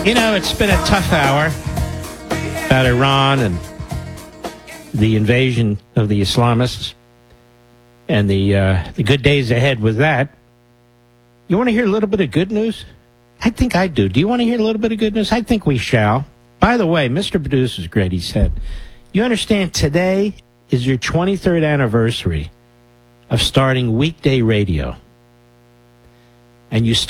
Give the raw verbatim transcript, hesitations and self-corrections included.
You know, it's been a tough hour about Iran and the invasion of the Islamists and the uh, the good days ahead with that. You want to hear a little bit of good news? I think I do. Do you want to hear a little bit of good news? I think we shall. By the way, Mister Producer is great. He said, you understand today is your twenty-third anniversary of starting weekday radio. And you